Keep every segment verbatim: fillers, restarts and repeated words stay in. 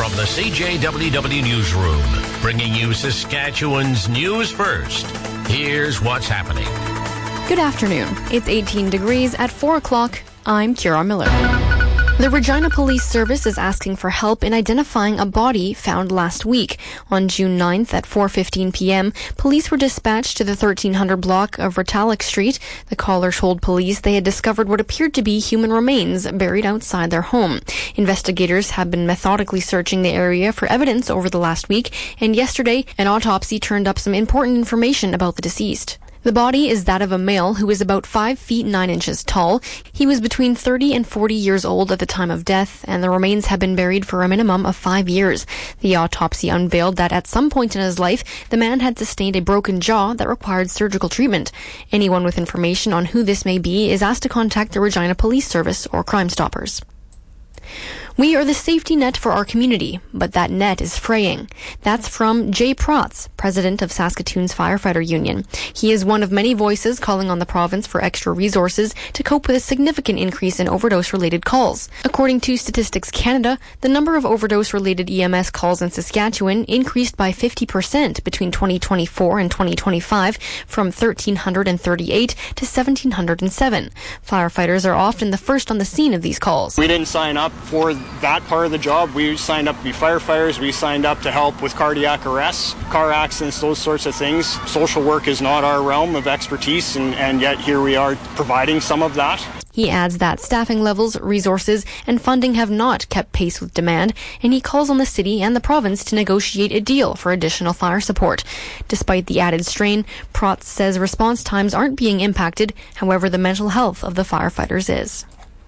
from the C J W W Newsroom, bringing you Saskatchewan's news first. Here's what's happening. Good afternoon. It's eighteen degrees at four o'clock. I'm Kira Miller. The Regina Police Service is asking for help in identifying a body found last week. On June ninth at four fifteen p.m., police were dispatched to the thirteen hundred block of Ritalik Street. The caller told police they had discovered what appeared to be human remains buried outside their home. Investigators have been methodically searching the area for evidence over the last week, and yesterday, an autopsy turned up some important information about the deceased. The body is that of a male who is about five feet nine inches tall. He was between thirty and forty years old at the time of death, and the remains have been buried for a minimum of five years. The autopsy unveiled that at some point in his life, the man had sustained a broken jaw that required surgical treatment. Anyone with information on who this may be is asked to contact the Regina Police Service or Crime Stoppers. We are the safety net for our community, but that net is fraying. That's from Jay Protz, president of Saskatoon's Firefighter Union. He is one of many voices calling on the province for extra resources to cope with a significant increase in overdose-related calls. According to Statistics Canada, the number of overdose-related E M S calls in Saskatchewan increased by fifty percent between twenty twenty-four and twenty twenty-five, from one thousand three hundred thirty-eight to one thousand seven hundred seven. Firefighters are often the first on the scene of these calls. We didn't sign up for that part of the job. We signed up to be firefighters. We signed up to help with cardiac arrests, car accidents, those sorts of things. Social work is not our realm of expertise, and, and yet here we are providing some of that. He adds that staffing levels, resources, and funding have not kept pace with demand, and he calls on the city and the province to negotiate a deal for additional fire support. Despite the added strain, Protz says response times aren't being impacted. However, the mental health of the firefighters is.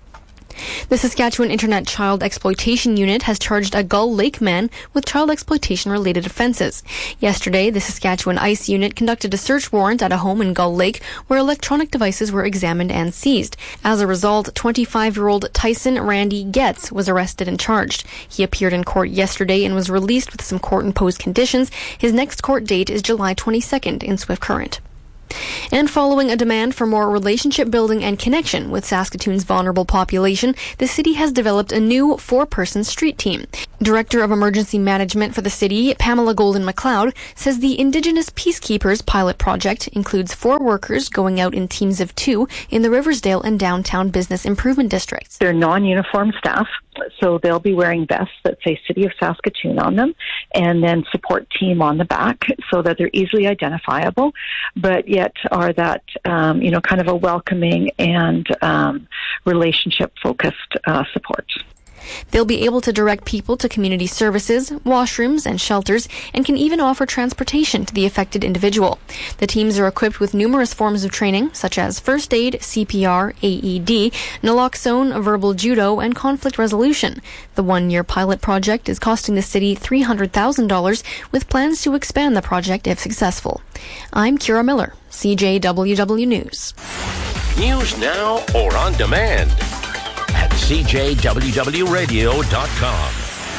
The Saskatchewan Internet Child Exploitation Unit has charged a Gull Lake man with child exploitation-related offences. Yesterday, the Saskatchewan ICE unit conducted a search warrant at a home in Gull Lake where electronic devices were examined and seized. As a result, twenty-five-year-old Tyson Randy Getz was arrested and charged. He appeared in court yesterday and was released with some court-imposed conditions. His next court date is July twenty-second in Swift Current. And following a demand for more relationship building and connection with Saskatoon's vulnerable population, the city has developed a new four-person street team. Director of Emergency Management for the city, Pamela Golden-McLeod, says the Indigenous Peacekeepers pilot project includes four workers going out in teams of two in the Riversdale and downtown business improvement districts. They're non-uniform staff, so they'll be wearing vests that say City of Saskatoon on them, and then support team on the back so that they're easily identifiable, but yet are that, um, you know, kind of a welcoming and um, relationship-focused uh, support. They'll be able to direct people to community services, washrooms, and shelters, and can even offer transportation to the affected individual. The teams are equipped with numerous forms of training, such as first aid, C P R, A E D, naloxone, verbal judo, and conflict resolution. The one-year pilot project is costing the city three hundred thousand dollars, with plans to expand the project if successful. I'm Kira Miller, C J W W News. News now or on demand at C J W W radio dot com.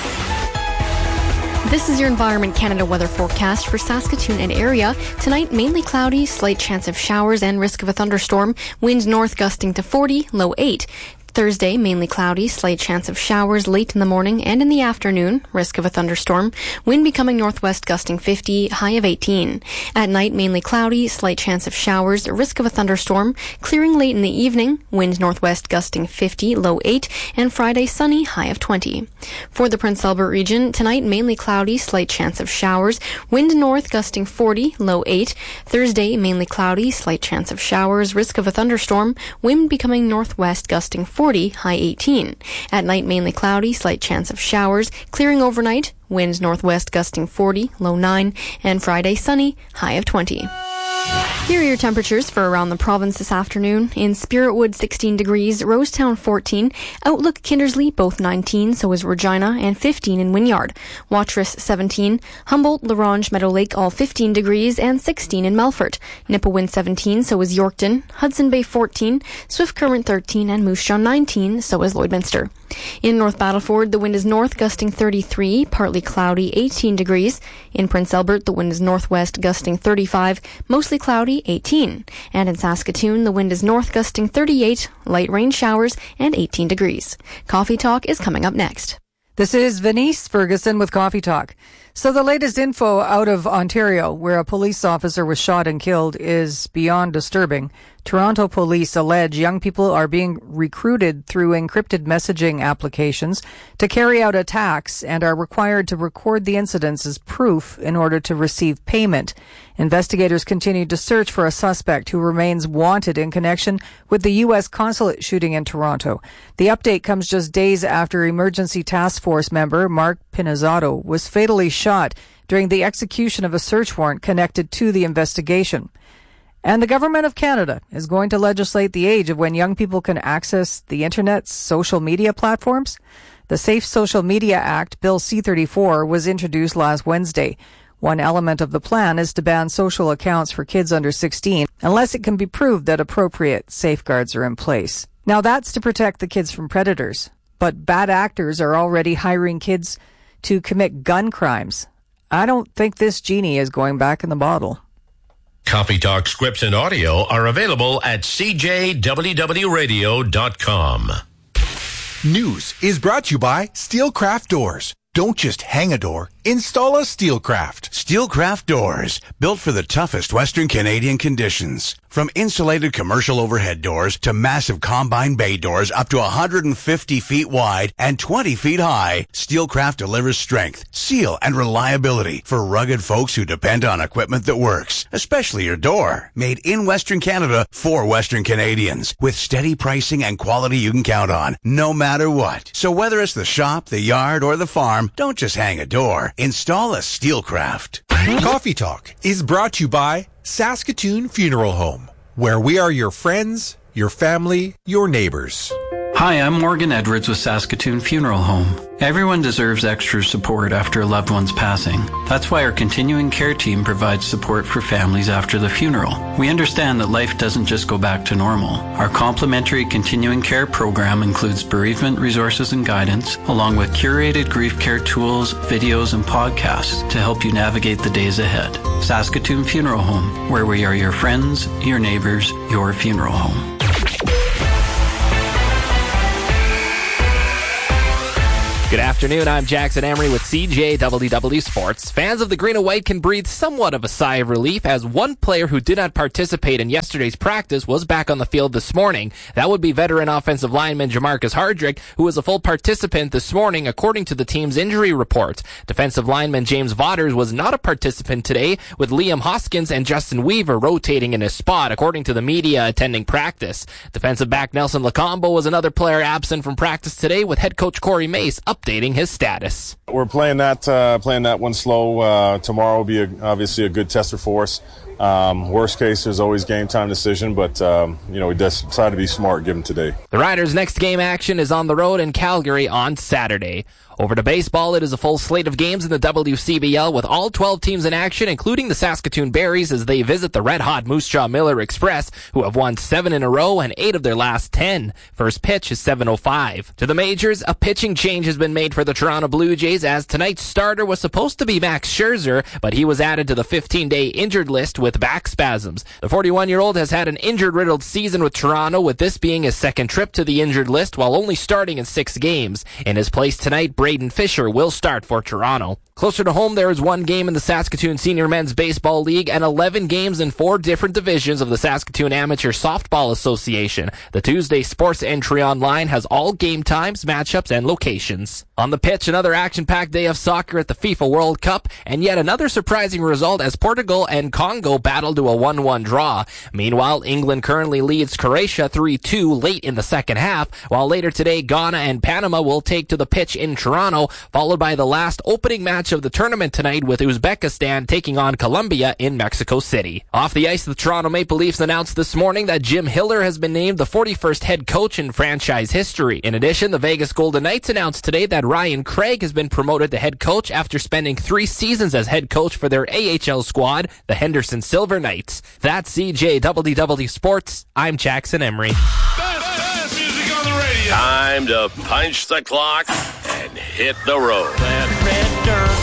This is your Environment Canada weather forecast for Saskatoon and area. Tonight, mainly cloudy, slight chance of showers and risk of a thunderstorm. Wind north gusting to forty, low eight. Thursday, mainly cloudy, slight chance of showers late in the morning and in the afternoon, risk of a thunderstorm. Wind becoming northwest gusting fifty, high of eighteen. At night, mainly cloudy, slight chance of showers, risk of a thunderstorm. Clearing late in the evening, wind northwest gusting fifty, low eight. And Friday, sunny, high of twenty. For the Prince Albert region, tonight, mainly cloudy, slight chance of showers. Wind north gusting forty, low eight. Thursday, mainly cloudy, slight chance of showers, risk of a thunderstorm. Wind becoming northwest gusting forty, high eighteen. At night, mainly cloudy, slight chance of showers. Clearing overnight, winds northwest gusting forty, low nine. And Friday, sunny, high of twenty. Here are your temperatures for around the province this afternoon. In Spiritwood, sixteen degrees, Rosetown, fourteen, Outlook, Kindersley, both nineteen, so is Regina, and fifteen in Wynyard. Watrous, seventeen, Humboldt, La Ronge, Meadow Lake, all fifteen degrees, and sixteen in Melfort. Nipawin, seventeen, so is Yorkton. Hudson Bay, fourteen, Swift Current, thirteen, and Moose Jaw, nineteen, so is Lloydminster. In North Battleford, the wind is north, gusting thirty-three, partly cloudy, eighteen degrees. In Prince Albert, the wind is northwest, gusting thirty-five, mostly cloudy, eighteen. And in Saskatoon, the wind is north, gusting thirty-eight, light rain showers, and eighteen degrees. Coffee Talk is coming up next. This is Venice Ferguson with Coffee Talk. So the latest info out of Ontario, where a police officer was shot and killed, is beyond disturbing. Toronto police allege young people are being recruited through encrypted messaging applications to carry out attacks and are required to record the incidents as proof in order to receive payment. Investigators continue to search for a suspect who remains wanted in connection with the U S consulate shooting in Toronto. The update comes just days after Emergency Task Force member Mark Pinizzato was fatally shot during the execution of a search warrant connected to the investigation. And the Government of Canada is going to legislate the age of when young people can access the Internet's social media platforms. The Safe Social Media Act, Bill C thirty-four, was introduced last Wednesday. One element of the plan is to ban social accounts for kids under sixteen, unless it can be proved that appropriate safeguards are in place. Now, that's to protect the kids from predators. But bad actors are already hiring kids to commit gun crimes. I don't think this genie is going back in the bottle. Coffee Talk scripts and audio are available at c j w w radio dot com. News is brought to you by Steelcraft Doors. Don't just hang a door, install a Steelcraft. Steelcraft Doors, built for the toughest Western Canadian conditions. From insulated commercial overhead doors to massive combine bay doors up to one hundred fifty feet wide and twenty feet high, Steelcraft delivers strength, seal, and reliability for rugged folks who depend on equipment that works, especially your door. Made in Western Canada for Western Canadians, with steady pricing and quality you can count on, no matter what. So whether it's the shop, the yard, or the farm, don't just hang a door. Install a Steelcraft. Coffee Talk is brought to you by Saskatoon Funeral Home, where we are your friends, your family, your neighbors. Hi, I'm Morgan Edwards with Saskatoon Funeral Home. Everyone deserves extra support after a loved one's passing. That's why our continuing care team provides support for families after the funeral. We understand that life doesn't just go back to normal. Our complimentary continuing care program includes bereavement resources and guidance, along with curated grief care tools, videos, and podcasts to help you navigate the days ahead. Saskatoon Funeral Home, where we are your friends, your neighbors, your funeral home. Good afternoon, I'm Jackson Emery with C J W W Sports. Fans of the green and white can breathe somewhat of a sigh of relief as one player who did not participate in yesterday's practice was back on the field this morning. That would be veteran offensive lineman Jamarcus Hardrick, who was a full participant this morning according to the team's injury report. Defensive lineman James Vaughters was not a participant today, with Liam Hoskins and Justin Weaver rotating in his spot according to the media attending practice. Defensive back Nelson Lacombo was another player absent from practice today, with head coach Corey Mace up updating his status. We're playing that uh, playing that one slow. Uh, tomorrow will be a, obviously a good tester for us. Um, worst case, there's always game time decision, but um, you know we decided to be smart, give them today. The Riders' next game action is on the road in Calgary on Saturday. Over to baseball, it is a full slate of games in the W C B L with all twelve teams in action, including the Saskatoon Berries as they visit the red-hot Moose Jaw Miller Express, who have won seven in a row and eight of their last ten. First pitch is seven oh five. To the majors, a pitching change has been made for the Toronto Blue Jays as tonight's starter was supposed to be Max Scherzer, but he was added to the fifteen-day injured list with back spasms. The forty-one-year-old has had an injured-riddled season with Toronto, with this being his second trip to the injured list while only starting in six games. In his place tonight, Braden Fisher will start for Toronto. Closer to home, there is one game in the Saskatoon Senior Men's Baseball League and eleven games in four different divisions of the Saskatoon Amateur Softball Association. The Tuesday Sports Entry Online has all game times, matchups, and locations. On the pitch, another action-packed day of soccer at the FIFA World Cup, and yet another surprising result as Portugal and Congo battle to a one one draw. Meanwhile, England currently leads Croatia three two late in the second half, while later today, Ghana and Panama will take to the pitch in Toronto, followed by the last opening match of the tournament tonight with Uzbekistan taking on Colombia in Mexico City. Off the ice, the Toronto Maple Leafs announced this morning that Jim Hiller has been named the forty-first head coach in franchise history. In addition, the Vegas Golden Knights announced today that Ryan Craig has been promoted to head coach after spending three seasons as head coach for their A H L squad, the Henderson Silver Knights. That's C J W W Sports. I'm Jackson Emery. Best, best music on the radio. Time to punch the clock and hit the road. That red dirt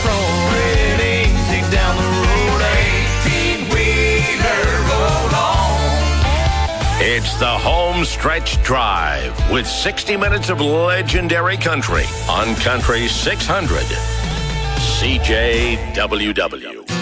rolling easy down the road, eighteen-wheeler roll on. It's the Home Stretch Drive with sixty minutes of legendary country on Country six hundred. C J W W.